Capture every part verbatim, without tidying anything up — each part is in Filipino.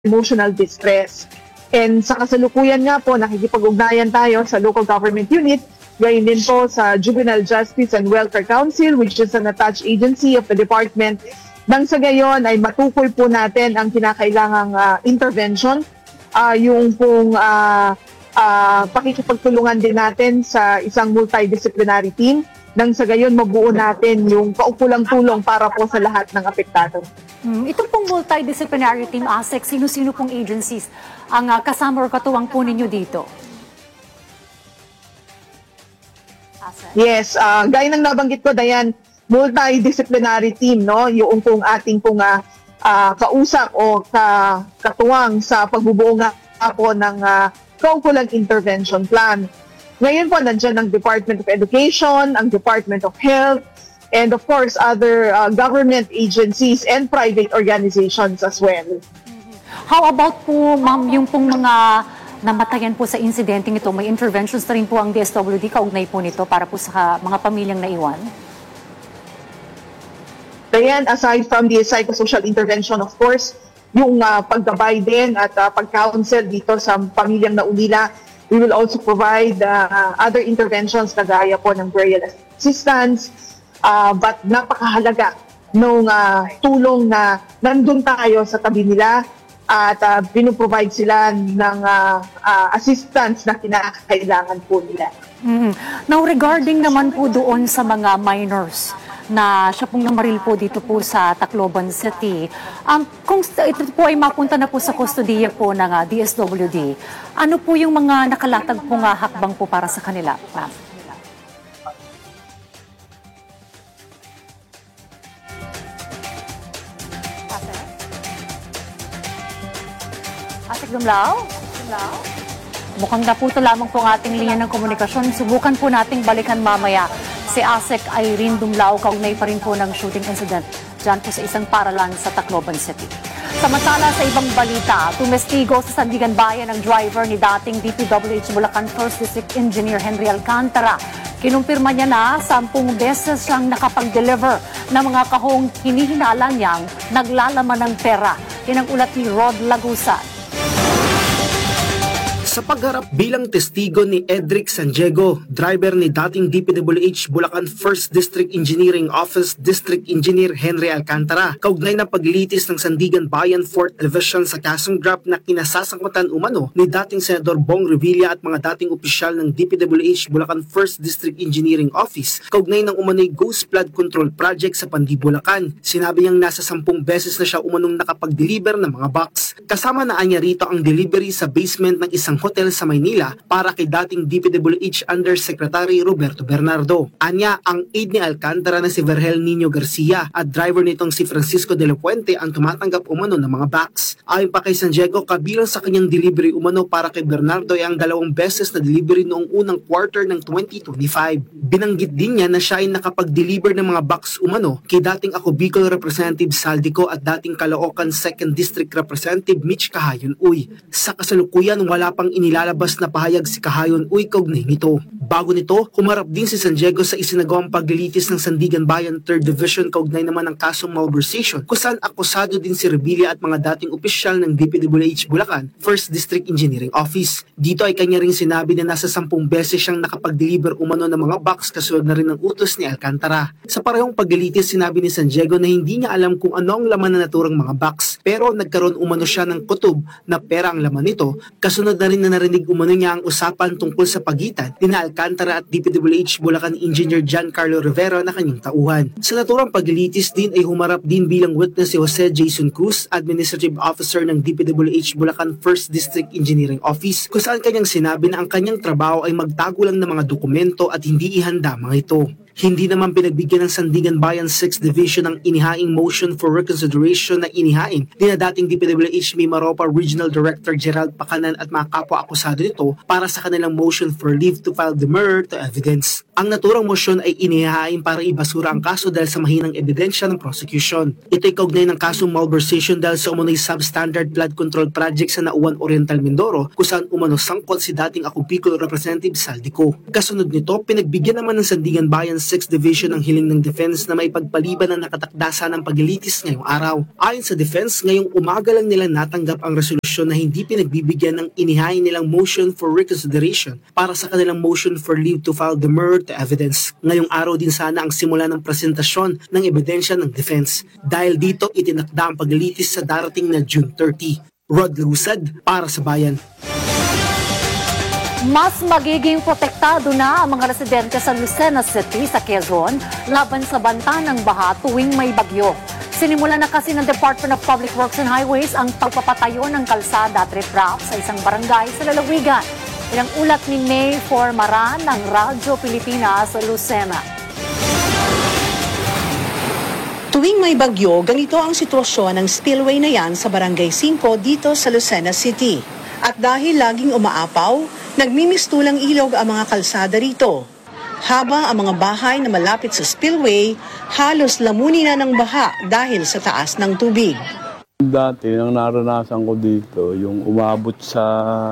emotional distress. And sa kasalukuyan nga po, nakikipag-ugnayan tayo sa local government unit, gayon din po sa Juvenile Justice and Welfare Council, which is an attached agency of the department. Nang sa gayon ay matukoy po natin ang kinakailangang uh, intervention, uh, yung pong uh, uh, pakikipagtulungan din natin sa isang multidisciplinary team. Nang sa gayon mabuo natin yung kaukulang tulong para po sa lahat ng apektado. Hmm, ito pong multidisciplinary team, A S E C, sino-sino pong agencies ang uh, kasama o katuwang po ninyo dito? A S E C. Yes, uh, gaya ng nabanggit ko, Dayan, multidisciplinary team, no? Yung pong ating pong uh, uh, kausap o ka, katuwang sa pagbubuo nga po ng uh, kaukulang intervention plan. Ngayon po, nandiyan ang Department of Education, ang Department of Health, and of course, other uh, government agencies and private organizations as well. How about po, ma'am, yung pong mga namatayan po sa insidenteng ito, may interventions na rin po ang D S W D, kaugnay po nito para po sa mga pamilyang naiwan? Then, aside from the psychosocial intervention, of course, yung uh, paggabay din at uh, pag-counsel dito sa pamilyang naulila, we will also provide uh, other interventions na gaya po ng burial assistance, uh, but napakahalaga nung uh, tulong na nandun tayo sa tabi nila at uh, pinuprovide sila ng uh, uh, assistance na kinakailangan po nila. Mm-hmm. Now regarding naman po doon sa mga minors na siya pong namaril po dito po sa Tacloban City, um, kung ito po ay mapunta na po sa kustodiya po ng uh, D S W D, ano po yung mga nakalatag pong uh, hakbang po para sa kanila? Ma'am? Asik Dumlao? Dumlao? Mukhang naputo lamang po ang ating linya ng komunikasyon. Subukan po nating balikan mamaya si A S E C Irene Dumlao, kaugnay pa rin po ng shooting incident dyan po sa isang paralan sa Tacloban City. Samantala sa ibang balita, tumestigo sa Sandigan Bayan ang driver ni dating D P W H Bulacan First District Engineer Henry Alcantara. Kinumpirma niya na sampung beses siyang nakapag-deliver ng mga kahong hinihinala niyang naglalaman ng pera. Yan ang ulat ni Rod Lagusan. Sa pagharap bilang testigo ni Edric Sanjego, driver ni dating D P W H Bulacan First District Engineering Office District Engineer Henry Alcantara, kaugnay ng paglitis ng Sandigan Bayan fourth Division sa kasong grab na kinasasangkutan umano ni dating Senador Bong Revilla at mga dating opisyal ng D P W H Bulacan First District Engineering Office, kaugnay ng umano'y Ghost Flood Control Project sa Pandi, Bulacan. Sinabi niyang nasa sampung beses na siya umanong nakapag-deliver ng mga box. Kasama na niya rito ang delivery sa basement ng isang hotel sa Maynila para kay dating D P W H Undersecretary Roberto Bernardo. Anya, ang aide ni Alcantara na si Vergel Nino Garcia at driver nitong si Francisco de la Puente ang tumatanggap umano ng mga box. Ayon pa kay Sanjego, kabilang sa kanyang delivery umano para kay Bernardo ay ang dalawang beses na delivery noong unang quarter ng twenty twenty-five. Binanggit din niya na siya ay nakapag-deliver ng mga box umano kay dating Ako Bicol Representative Saldico at dating Caloocan second District Representative Mitch Kahayon Uy. Sa kasalukuyan, wala pang inilalabas na pahayag si Kahayon Uy kaugnay nito. Bago nito, humarap din si Sanjego sa isinagawang paglilitis ng Sandigan Bayan third Division kaugnay naman ng kasong malversation, kung saan akusado din si Revilla at mga dating opisyal ng D P W H Bulacan First District Engineering Office. Dito ay kanya ring sinabi na nasa sampung beses siyang nakapag-deliver umano ng mga box kasunod na rin ng utos ni Alcantara. Sa parehong paglilitis, sinabi ni Sanjego na hindi niya alam kung ano ang laman na naturang mga box, pero nagkaroon umano siya ng kutob na pera ang laman nito, kasunod na rin na narinig umano niya ang usapan tungkol sa pagitan ni Alcantara at D P W H Bulacan Engineer Giancarlo Rivera na kanyang tauhan. Sa naturang paglilitis din ay humarap din bilang witness si Jose Jason Cruz, Administrative Officer ng D P W H Bulacan First District Engineering Office, kung saan kanyang sinabi na ang kanyang trabaho ay magtago lang ng mga dokumento at hindi ihanda mga ito. Hindi naman pinagbigyan ng Sandigan Bayan sixth Division ang inihaing motion for reconsideration na inihain ni na dating D P W H Mimaropa Regional Director Gerald Pacanan at mga kapwa-akusado nito para sa kanilang motion for leave to file demurrer to evidence. Ang naturang motion ay inihain para ibasura ang kaso dahil sa mahinang ebidensya ng prosecution. Ito ay kaugnay ng kasong malversation dahil sa umano'y substandard flood control project sa Nauan Oriental Mindoro, kung saan umano sangkot si dating Ako Bicol Representative Saldico. Kasunod nito, pinagbigyan naman ng Sandigan Bayan sixth Division ang hiling ng Defense na may pagpaliban ng nakatakdasa ng paglilitis ngayong araw. Ayon sa Defense, ngayong umaga lang nila natanggap ang resolusyon na hindi pinagbibigyan ng inihain nilang motion for reconsideration para sa kanilang motion for leave to file demurrer to evidence. Ngayong araw din sana ang simula ng presentasyon ng ebidensya ng Defense. Dahil dito, itinakda ang paglilitis sa darating na June thirtieth. Rod Lusad para sa Bayan. Mas magiging protektado na ang mga residente sa Lucena City sa Quezon laban sa banta ng baha tuwing may bagyo. Sinimula na kasi ng Department of Public Works and Highways ang pagpapatayo ng kalsada at riprap sa isang barangay sa lalawigan. Ilang ulat ni May Formaran ng Radyo Pilipinas sa Lucena. Tuwing may bagyo, ganito ang sitwasyon ng spillway na yan sa Barangay five dito sa Lucena City. At dahil laging umaapaw, nagmimistulang ilog ang mga kalsada rito. Habang ang mga bahay na malapit sa spillway, halos lamunin na ng baha dahil sa taas ng tubig. Dati, nang naranasan ko dito, yung umabot sa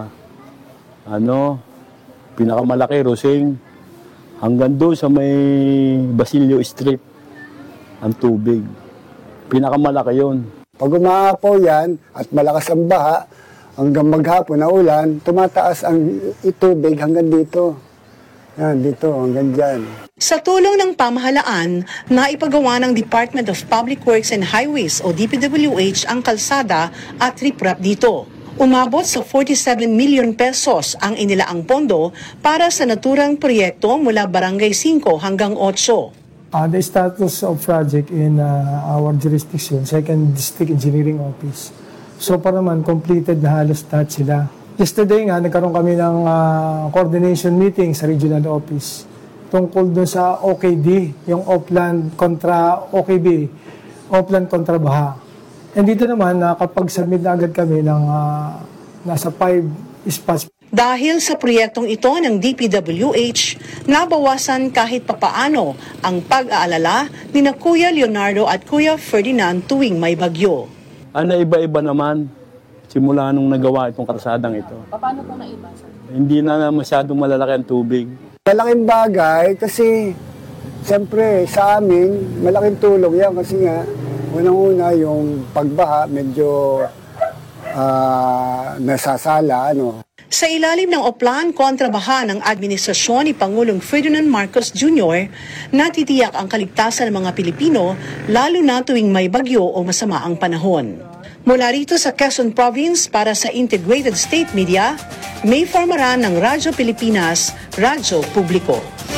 ano, pinakamalaki, Rosing, hanggang doon sa may Basilio Street, ang tubig. Pinakamalaki yun. Pag umaapaw yan at malakas ang baha, hanggang maghapon na ulan, tumataas ang tubig hanggang dito. Yan, dito, hanggang dyan. Sa tulong ng pamahalaan, naipagawa ng Department of Public Works and Highways o D P W H ang kalsada at riprap dito. Umabot sa forty-seven million pesos ang inilaang pondo para sa naturang proyekto mula Barangay five hanggang eight. Uh, the status of project in uh, our jurisdiction, second District Engineering Office. So pa naman, completed na halos lahat sila. Yesterday nga, nagkaroon kami ng uh, coordination meeting sa regional office tungkol dun sa O K D, yung Upland kontra O K B, Upland kontra baha. And dito naman, nakapag-submit na agad kami ng uh, nasa five spots. Dahil sa proyektong ito ng D P W H, nabawasan kahit papaano ang pag-aalala ni na Kuya Leonardo at Kuya Ferdinand tuwing may bagyo. Ano, iba-iba naman simula nung nagawa itong kalsadang ito. Paano po naiba, sir? Hindi na masyadong malalaki ang tubig. Malaking bagay kasi siyempre sa amin, malaking tulong yan kasi nga unang-una yung pagbaha medyo uh, nasasala. Ano. Sa ilalim ng Oplan kontra baha ng administrasyon ni Pangulong Ferdinand Marcos Junior, natitiyak ang kaligtasan ng mga Pilipino lalo na tuwing may bagyo o masama ang panahon. Mula rito sa Quezon Province para sa Integrated State Media, May Formaran ng Radyo Pilipinas, Radyo Publiko.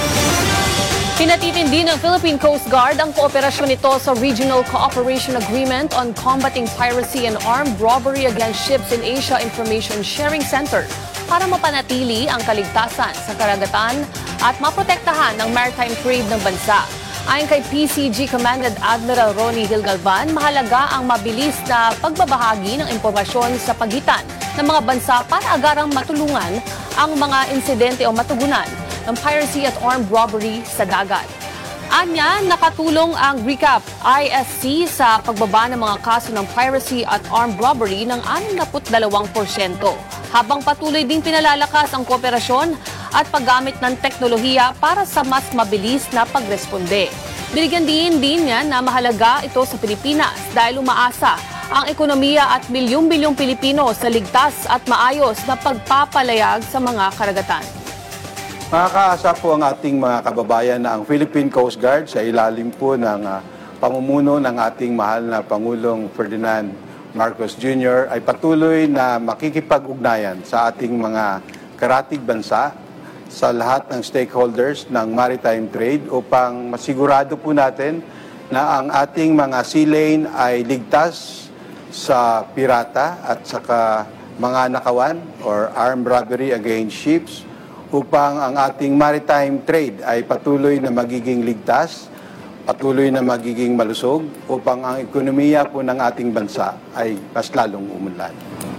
Pinatitindi ng Philippine Coast Guard ang kooperasyon nito sa Regional Cooperation Agreement on Combating Piracy and Armed Robbery Against Ships in Asia Information Sharing Center para mapanatili ang kaligtasan sa karagatan at maprotektahan ng maritime trade ng bansa. Ayon kay P C G Commandant Admiral Ronnie Hill Galvan, mahalaga ang mabilis na pagbabahagi ng impormasyon sa pagitan ng mga bansa para agarang matulungan ang mga insidente o matugunan ng piracy at armed robbery sa dagat. Anya, nakatulong ang RECAP I S C sa pagbaba ng mga kaso ng piracy at armed robbery ng sixty-two porsyento, habang patuloy ding pinalalakas ang kooperasyon at paggamit ng teknolohiya para sa mas mabilis na pagresponde. Binigyan din din niya na mahalaga ito sa Pilipinas dahil umaasa ang ekonomiya at milyong-milyong Pilipino sa ligtas at maayos na pagpapalayag sa mga karagatan. Makakaasa po ang ating mga kababayan na ang Philippine Coast Guard sa ilalim po ng uh, pamumuno ng ating mahal na Pangulong Ferdinand Marcos Junior ay patuloy na makikipag-ugnayan sa ating mga karatig bansa sa lahat ng stakeholders ng maritime trade upang masigurado po natin na ang ating mga sea lane ay ligtas sa pirata at saka mga nakawan or armed robbery against ships, upang ang ating maritime trade ay patuloy na magiging ligtas, patuloy na magiging malusog, upang ang ekonomiya po ng ating bansa ay mas lalong umunlad.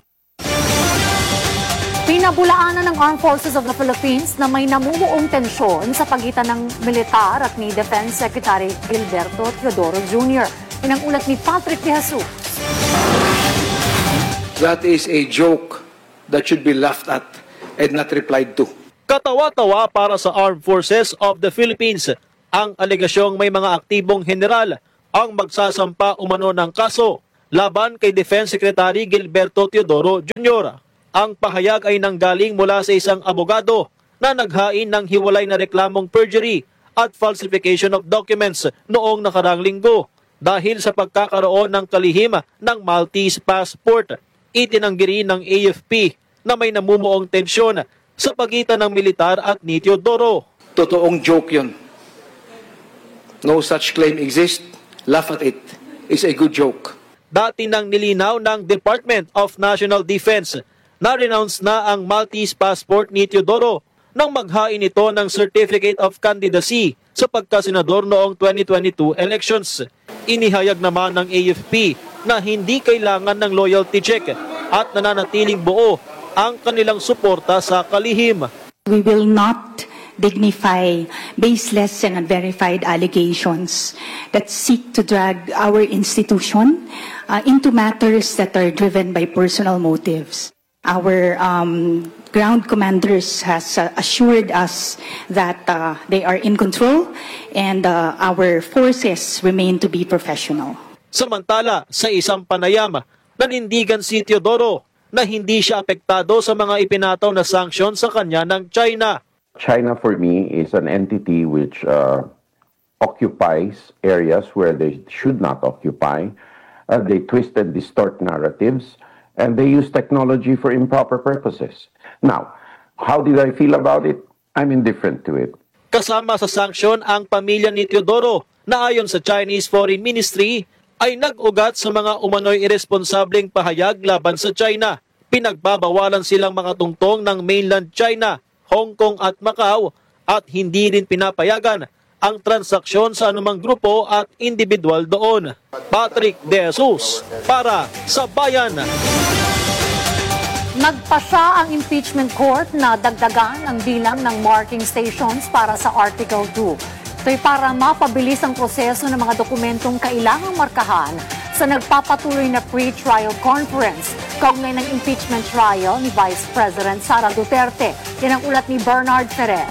Pinabulaanan ng Armed Forces of the Philippines na may namumuong tensyon sa pagitan ng militar at ni Defense Secretary Gilberto Teodoro Junior Inang ulat ni Patrick De Jesus. That is a joke that should be laughed at and not replied to. Katawa-tawa para sa Armed Forces of the Philippines. ang alegasyong may mga aktibong general ang magsasampa umano ng kaso laban kay Defense Secretary Gilberto Teodoro Junior Ang pahayag ay nanggaling mula sa isang abogado na naghain ng hiwalay na reklamong perjury at falsification of documents noong nakarang linggo dahil sa pagkakaroon ng kalihim ng Maltese passport. Itinanggi rin ng A F P na may namumuong tensyon sa pagitan ng militar at ni Teodoro. Totoong joke yun. No such claim exists. Laugh at it. It's a good joke. Dati nang nilinaw ng Department of National Defense na renounce na ang Maltese passport ni Teodoro nang maghain ito ng Certificate of Candidacy sa pagkasenador noong twenty twenty-two elections. Inihayag naman ng A F P na hindi kailangan ng loyalty check at nananatiling buo ang kanilang suporta sa kalihim. We will not dignify baseless and unverified allegations that seek to drag our institution uh, into matters that are driven by personal motives. Our um, ground commanders has uh, assured us that uh, they are in control and uh, our forces remain to be professional. Samantala, sa isang panayam, nanindigan si Teodoro na hindi siya apektado sa mga ipinataw na sanksyon sa kanya ng China. China for me is an entity which uh, occupies areas where they should not occupy. Uh, they twist and distort narratives, and they use technology for improper purposes. Now, how did I feel about it? I'm indifferent to it. Kasama sa sanksyon ang pamilya ni Teodoro na ayon sa Chinese Foreign Ministry ay nag-ugat sa mga umano'y irresponsableng pahayag laban sa China. Pinagbabawalan silang mga tungtong ng mainland China, Hong Kong at Macau at hindi rin pinapayagan ang transaksyon sa anumang grupo at individual doon. Patrick De Jesus para sa Bayan. Nagpasya ang impeachment court na dagdagan ang bilang ng marking stations para sa Article two. Ito'y para mapabilis ang proseso ng mga dokumentong kailangang markahan sa nagpapatuloy na pre-trial conference kaugnay ng impeachment trial ni Vice President Sara Duterte. Yan ang ulat ni Bernard Ferrer.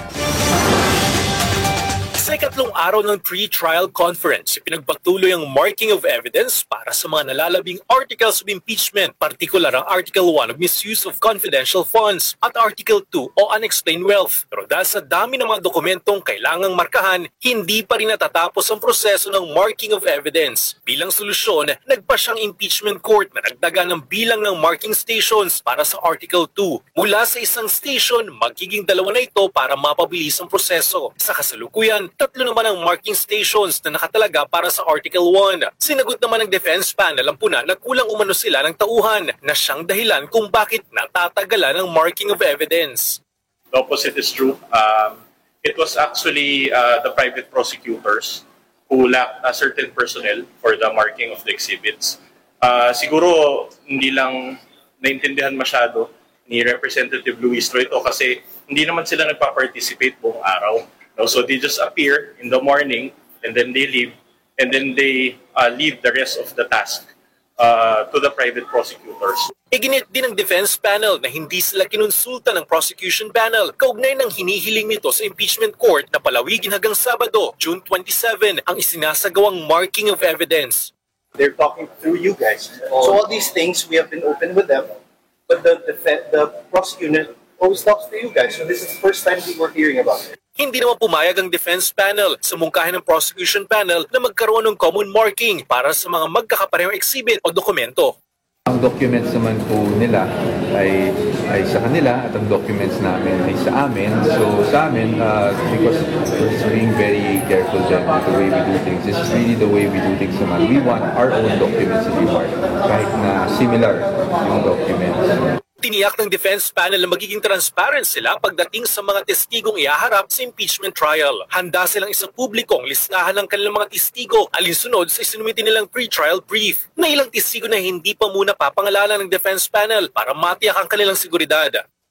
Sa ikatlong araw ng pre-trial conference, pinagpatuloy ang marking of evidence para sa mga nalalabing articles of impeachment, partikular ang Article one of misuse of confidential funds at Article two o unexplained wealth. Pero dahil sa dami ng mga dokumentong kailangang markahan, hindi pa rin natatapos ang proseso ng marking of evidence. Bilang solusyon, nagpa siyang impeachment court na nagdaga ng bilang ng marking stations para sa Article two. Mula sa isang station, magiging dalawa na ito para mapabilis ang proseso. Sa kasalukuyan, tatlo naman ang marking stations na nakatalaga para sa Article one. Sinagot naman ng defense panel ang puna na kulang umano sila ng tauhan na siyang dahilan kung bakit natatagalan ang marking of evidence. The opposite is true. Um, it was actually uh, the private prosecutors who lacked a certain personnel for the marking of the exhibits. Uh, siguro hindi lang naintindihan masyado ni Representative Luis ito kasi hindi naman sila nagpa-participate buong araw. No, so they just appear in the morning and then they leave and then they uh, leave the rest of the task uh, to the private prosecutors. Iginit din ng defense panel na hindi sila kinonsulta ng prosecution panel kaugnay ng hinihiling nito sa impeachment court na palawigin hanggang Sabado, June twenty-seventh, ang isinasagawang marking of evidence. They're talking through you guys. So all these things, we have been open with them, but the, the, the prosecutor always talks to you guys. So this is the first time we were hearing about it. Hindi naman pumayag ang defense panel sa mungkahin ng prosecution panel na magkaroon ng common marking para sa mga magkakaparehong exhibit o dokumento. Ang documents naman po nila ay, ay sa kanila at ang documents namin ay sa amin. So sa amin, uh, because we're being very careful then with the way we do things, this is really the way we do things naman. We want our own documents to be marked, kahit na similar yung documents. Tiniyak ng defense panel na magiging transparent sila pagdating sa mga testigong iaharap sa impeachment trial. Handa silang isang publikong listahan ng kanilang mga testigo alinsunod sa isinumiti nilang pre-trial brief na ilang testigo na hindi pa muna papangalanan ng defense panel para matiyak ang kanilang seguridad.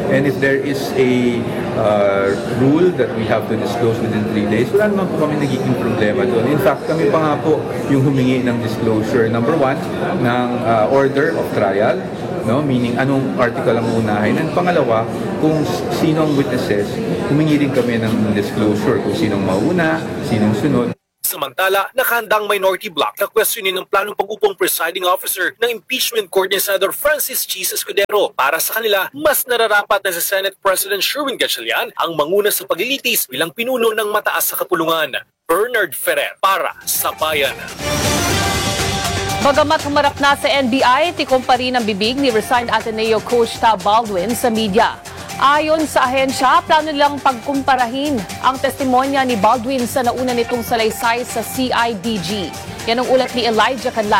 And if there is a uh, rule that we have to disclose within three days, wala naman po kami nagiging problema doon. In fact, kami pa nga po yung humingi ng disclosure, number one, ng uh, order of trial, no? Meaning anong article ang unahin. And pangalawa, kung sino ang witnesses, humingi din kami ng disclosure kung sinong mauna, sinong sunod. Samantala, nakahandang minority bloc na questionin ng planong pag-upong presiding officer ng impeachment court ni Senator Francis Chis Escudero. Para sa kanila, mas nararapat na si Senate President Sherwin Gatchalian ang manguna sa paglilitis bilang pinuno ng mataas sa kapulungan. Bernard Ferrer para sa Bayan. Bagamat humarap na sa N B I, tikom pa rin ang bibig ni resigned Ateneo coach Tab Baldwin sa media. Ayon sa ahensya, plano nilang pagkumparahin ang testimonya ni Baldwin sa nauna nitong salaysay sa C I D G. Yan ang ulat ni Elijah Canlas.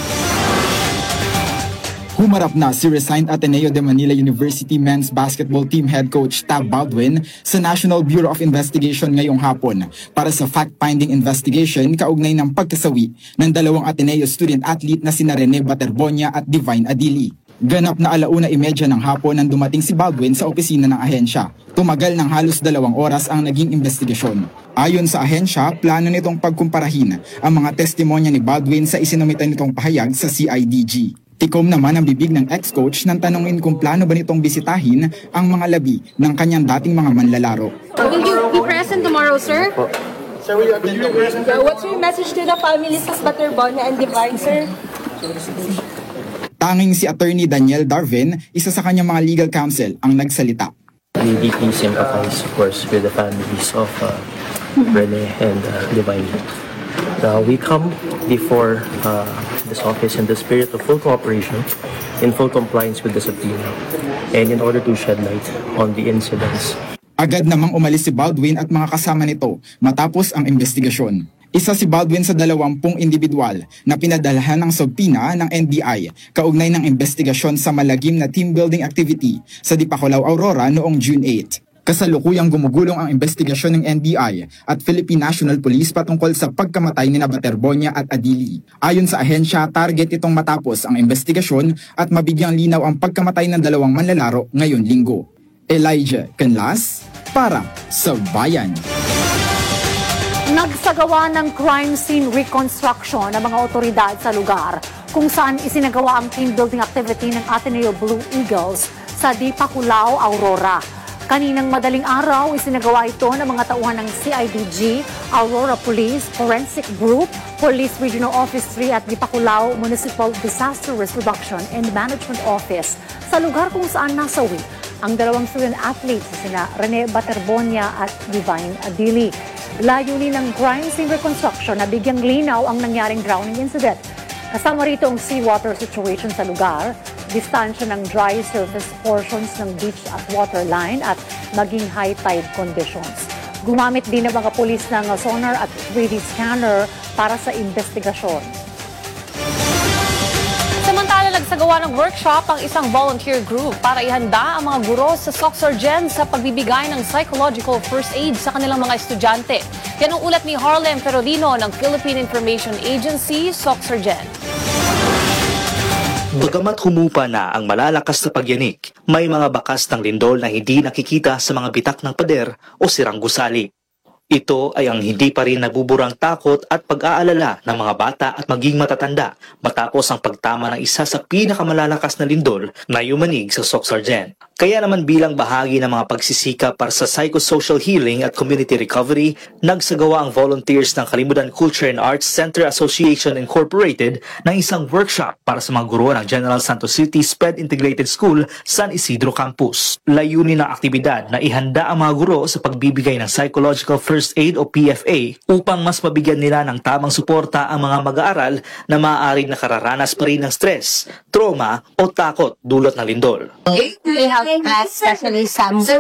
Humarap na si resigned Ateneo de Manila University men's basketball team head coach Tab Baldwin sa National Bureau of Investigation ngayong hapon para sa fact-finding investigation kaugnay ng pagkasawi ng dalawang Ateneo student-athlete na sina Rene Baterbonia at Divine Adili. Ganap na alauna imedya ng hapon nang dumating si Baldwin sa opisina ng ahensya. Tumagal ng halos dalawang oras ang naging investigasyon. Ayon sa ahensya, plano nitong pagkumparahin ang mga testimonya ni Baldwin sa isinumitan nitong pahayag sa C I D G. Tikom naman ang bibig ng ex-coach nang tanungin kung plano ba nitong bisitahin ang mga labi ng kanyang dating mga manlalaro. Will you be present tomorrow, sir? Sir, will you attend the present? What's your message to the families of Baterbonia and Divine, sir? Tanging si Attorney Daniel Darvin, isa sa kanyang mga legal counsel, ang nagsalita. We deeply sympathize, of course, with the families of uh, Rene and uh, Divine. Uh, we come before uh, this office in the spirit of full cooperation, in full compliance with the subpoena, and in order to shed light on the incidents. Agad namang umalis si Baldwin at mga kasama nito matapos ang investigasyon. Isa si Baldwin sa dalawampung individual na pinadalhan ng subpoena ng N B I kaugnay ng investigasyon sa malagim na team building activity sa Dipakulaw, Aurora noong June eighth. Kasalukuyang gumugulong ang investigasyon ng N B I at Philippine National Police patungkol sa pagkamatay ni Baterbonia at Adili. Ayon sa ahensya, target itong matapos ang investigasyon at mabigyang linaw ang pagkamatay ng dalawang manlalaro ngayon linggo. Elijah Canlas para sa Bayan. Nagsagawa ng crime scene reconstruction ng mga otoridad sa lugar kung saan isinagawa ang team building activity ng Ateneo Blue Eagles sa Dipakulaw, Aurora. Kaninang madaling araw, isinagawa ito ng mga tauhan ng C I D G, Aurora Police, Forensic Group, Police Regional Office three at Dipakulaw Municipal Disaster Risk Reduction and Management Office sa lugar kung saan nasawi ang dalawang student athletes sina Rene Baterbonia at Divine Adili. Layunin ng crime scene reconstruction na bigyang linaw ang nangyaring drowning incident. Kasama rito ang seawater situation sa lugar, distansya ng dry surface portions ng beach at waterline at maging high tide conditions. Gumamit din ng mga pulis ng sonar at three D scanner para sa investigasyon. Samantala, nagsagawa ng workshop ang isang volunteer group para ihanda ang mga guro sa Soxargen sa pagbibigay ng psychological first aid sa kanilang mga estudyante. Yan ang ulat ni Harlem Ferrodino ng Philippine Information Agency, Soxargen. Bagamat humupa na ang malalakas na pagyanik, may mga bakas ng lindol na hindi nakikita sa mga bitak ng pader o sirang gusali. Ito ay ang hindi pa rin nabuburang takot at pag-aalala ng mga bata at maging matatanda matapos ang pagtama ng isa sa pinakamalalakas na lindol na yumanig sa Soxargen. Kaya naman bilang bahagi ng mga pagsisikap para sa psychosocial healing at community recovery, nagsagawa ang volunteers ng Kalimutan Culture and Arts Center Association Incorporated ng isang workshop para sa mga guro ng General Santos City SPED Integrated School San Isidro Campus. Layunin ng aktibidad na ihanda ang mga guro sa pagbibigay ng psychological first aid o P F A upang mas mabigyan nila ng tamang suporta ang mga mag-aaral na maaaring nakararanas pa rin ng stress, trauma o takot dulot ng lindol. We have class, especially some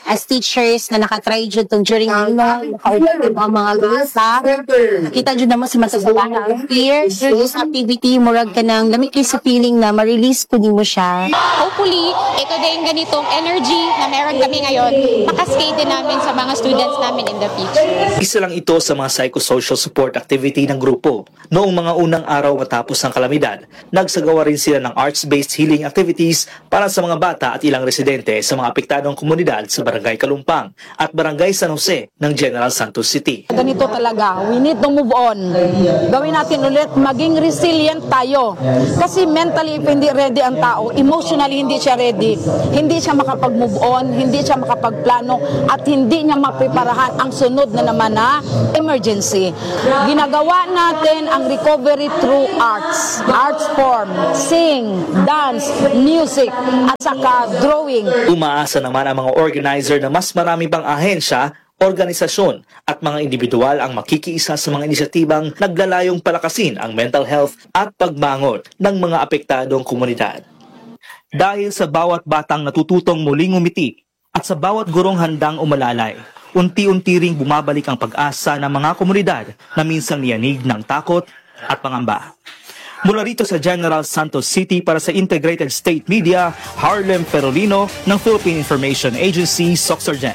as teachers na nakatry dyan itong during ano, naka-order ang mga bata. Kita dyan naman sa masasabata. Here, through this activity, murag ka ng lamig kayo sa feeling na ma-release ko din mo siya. Hopefully, ito din ganitong energy na meron kami ngayon, makaskate din namin sa mga students namin in the future. Isa lang ito sa mga psychosocial support activity ng grupo. Noong mga unang araw matapos ang kalamidad, nagsagawa rin sila ng arts-based healing activities para sa mga bata at ilang residente sa mga apektadong komunidad sa Barangay Kalumpang at Barangay San Jose ng General Santos City. Ganito talaga, we need to move on. Gawin natin ulit, maging resilient tayo. Kasi mentally, if hindi ready ang tao, emotionally hindi siya ready, hindi siya makapag-move on, hindi siya makapagplano, at hindi niya mapreparahan ang sunod na naman na emergency. Ginagawa natin ang recovery through arts, arts form, sing, dance, music, at saka drawing. Umaasa naman ang mga organizer na mas marami pang ahensya, organisasyon at mga individual ang makikiisa sa mga inisyatibang naglalayong palakasin ang mental health at pagbangon ng mga apektadong komunidad. Dahil sa bawat batang natututong muling umiti at sa bawat gurong handang umalalay, unti-unti ring bumabalik ang pag-asa ng mga komunidad na minsang niyanig ng takot at pangamba. Mula rito sa General Santos City para sa Integrated State Media, Harlem Ferolino ng Philippine Information Agency, Soxargen.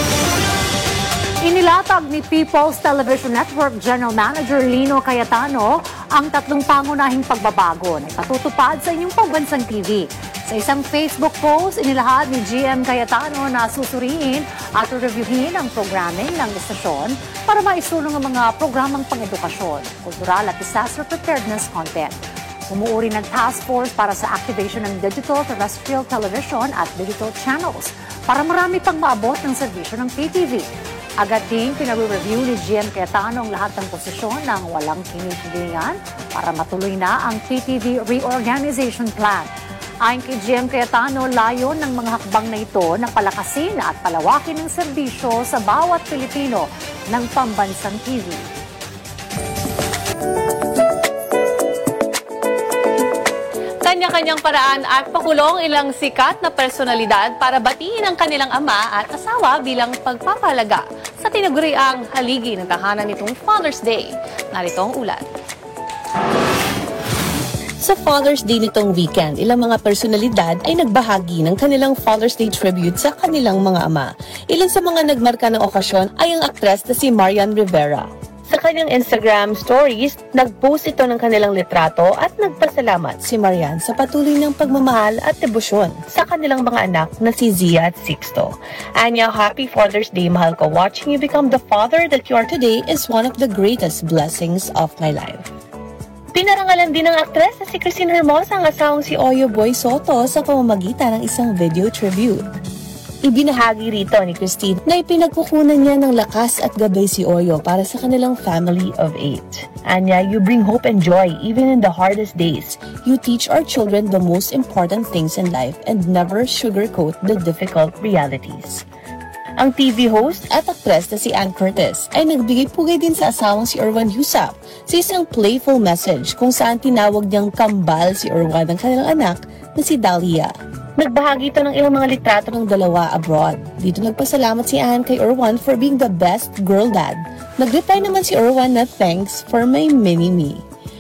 Inilatag ni People's Television Network General Manager Lino Cayetano ang tatlong pangunahing pagbabago na ipatutupad sa inyong pambansang T V. Sa isang Facebook post, inilahad ni G M Cayetano na susuriin at reviewin ang programming ng istasyon para maisulong ang mga programang pang-edukasyon, kultural at disaster preparedness content. Umuuri ng task force para sa activation ng digital terrestrial television at digital channels para marami pang maabot ng serbisyo ng P T V. Agad ding pinag-review ni G M Cayetano ang lahat ng posisyon ng walang kinikilingan para matuloy na ang P T V reorganization plan. Ayon kay G M Cayetano, layon ng mga hakbang na ito na palakasin at palawakin ng serbisyo sa bawat Pilipino ng pambansang T V. Kanya-kanyang paraan at pakulong ilang sikat na personalidad para batiin ang kanilang ama at asawa bilang pagpapahalaga sa tinaguriang haligi ng tahanan nitong Father's Day. Narito ang ulat. Sa Father's Day nitong weekend, ilang mga personalidad ay nagbahagi ng kanilang Father's Day tribute sa kanilang mga ama. Ilan sa mga nagmarka ng okasyon ay ang aktres na si Marian Rivera. Sa kanyang Instagram stories, nag-post ito ng kanilang litrato at nagpasalamat si Marian sa patuloy ng pagmamahal at debosyon sa kanilang mga anak na si Zia at Sixto. Anya, happy Father's Day, mahal ko. Watching you become the father that you are today is one of the greatest blessings of my life. Pinarangalan din ng aktres na si Christine Hermosa ang asawang si Oyo Boy Soto sa pamamagitan ng isang video tribute. Ibinahagi rito ni Christine na ipinagkukunan niya ng lakas at gabay si Oyo para sa kanilang family of eight. Anya, you bring hope and joy even in the hardest days. You teach our children the most important things in life and never sugarcoat the difficult realities. Ang T V host at aktres na si Ann Curtis ay nagbigay-pugay din sa asawang si Erwan Husap sa isang playful message kung saan tinawag niyang kambal si Erwan ng kanilang anak na si Dahlia. Nagbahagi ito ng ilang mga litrato ng dalawa abroad. Dito nagpasalamat si Ann kay Erwan for being the best girl dad. Nag-reply naman si Erwan na thanks for my mini-me.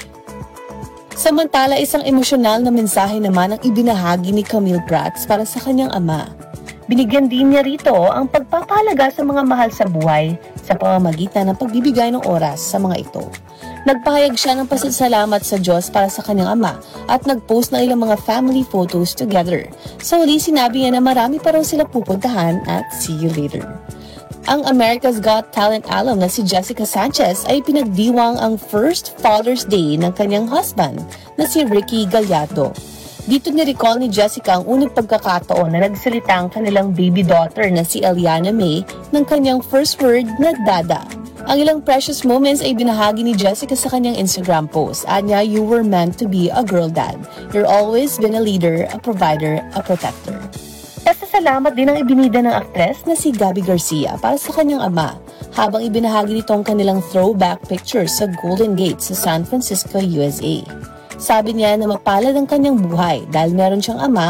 Samantala, isang emosyonal na mensahe naman ang ibinahagi ni Camille Prats para sa kanyang ama. Binigyan din niya rito ang pagpapahalaga sa mga mahal sa buhay sa pamamagitan ng pagbibigay ng oras sa mga ito. Nagpahayag siya ng pasasalamat sa Diyos para sa kanyang ama at nag-post ng ilang mga family photos together. Sa huli, sinabi niya na marami pa raw sila pupuntahan at see you later. Ang America's Got Talent alum na si Jessica Sanchez ay pinagdiwang ang first Father's Day ng kanyang husband na si Ricky Gallardo. Dito ni-recall ni Jessica ang unang pagkakataon na nagsalita ang kanilang baby daughter na si Eliana May ng kanyang first word na Dada. Ang ilang precious moments ay binahagi ni Jessica sa kanyang Instagram post. Anya, you were meant to be a girl dad. You're always been a leader, a provider, a protector. Pasasalamat din ang ibinida ng aktres na si Gabby Garcia para sa kanyang ama habang ibinahagi nito ang kanilang throwback pictures sa Golden Gate sa San Francisco, U S A. Sabi niya na mapalad ang kanyang buhay dahil meron siyang ama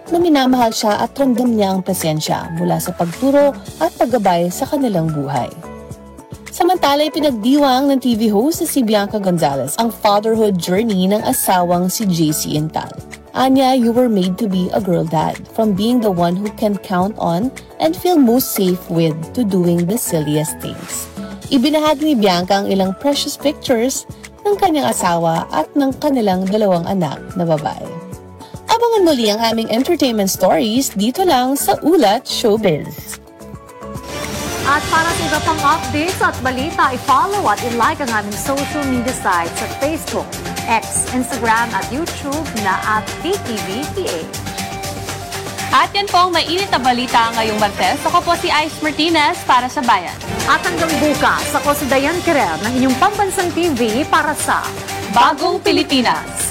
na minamahal siya at ramdam niya ang presensya mula sa pagturo at paggabay sa kanilang buhay. Samantala, pinagdiwang ng T V host na si Bianca Gonzalez ang fatherhood journey ng asawang si J C Intal. Anya, you were made to be a girl dad, from being the one who can count on and feel most safe with to doing the silliest things. Ibinahagi ni Bianca ang ilang precious pictures ng kanyang asawa at ng kanilang dalawang anak na babae. Abangan muli ang aming entertainment stories dito lang sa Ulat Showbiz. At para sa iba pang updates at balita, i-follow at i-like ang aming social media sites sa Facebook, X, Instagram at YouTube na at T T V P H. At yan po ang mainit na balita ngayong Martes. Ako po si Ice Martinez para sa Bayan. At hanggang bukas, ako si Dayan Quirel ng inyong pambansang T V para sa Bagong Pilipinas.